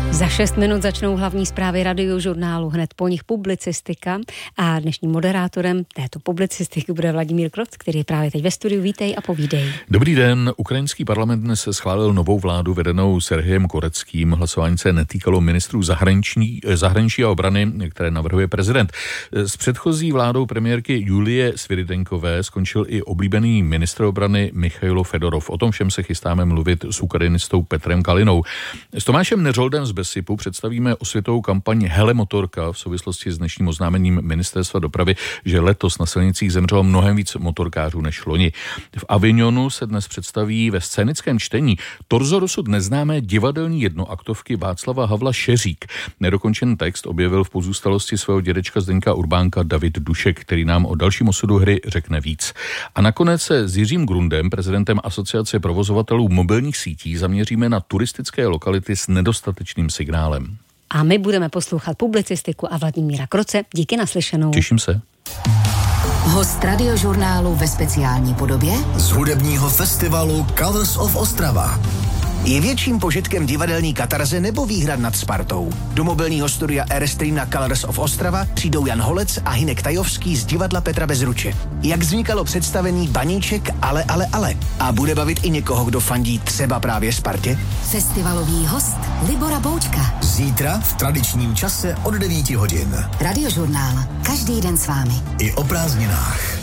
Za 6 minut začnou hlavní zprávy Radiožurnálu, hned po nich publicistika a dnešním moderátorem této publicistiky bude Vladimír Kroc, který je právě teď ve studiu. Vítej a povídej. Dobrý den. Ukrajinský parlament dnes schválil novou vládu vedenou Sergejem Koreckým. Hlasování se netýkalo ministrů zahraničí a obrany, které navrhuje prezident. S předchozí vládou premiérky Julie Sviridenkové skončil i oblíbený ministr obrany Michailo Fedorov. O tom všem se chystáme mluvit s ukrajinistou Petrem Kalinou. S Tomášem Neřoldem z Besipu představíme osvětovou kampaň Hele motorka v souvislosti s dnešním oznámením ministerstva dopravy, že letos na silnicích zemřelo mnohem víc motorkářů než loni. V Avignonu se dnes představí ve scénickém čtení torzo dosud neznámé divadelní jednoaktovky Václava Havla Šeřík. Nedokončený text objevil v pozůstalosti svého dědečka Zdeňka Urbánka David Dušek, který nám o dalším osudu hry řekne víc. A nakonec se s Jiřím Grundem, prezidentem Asociace provozovatelů mobilních sítí, zaměříme na turistické lokality s nedostatečným signálem. A my budeme poslouchat publicistiku a Vladimíra Kroce. Díky, naslyšenou. Těším se. Host Radiožurnálu ve speciální podobě z hudebního festivalu Colors of Ostrava. Je větším požitkem divadelní katarze nebo výhrad nad Spartou? Do mobilního studia Airstream na Colors of Ostrava přijdou Jan Holec a Hinek Tajovský z divadla Petra Bezruče. Jak vznikalo představení Baníček ale. A bude bavit i někoho, kdo fandí třeba právě Spartě? Festivalový host Libora Boučka. Zítra v tradičním čase od 9 hodin. Radiožurnál. Každý den s vámi. I o prázdninách.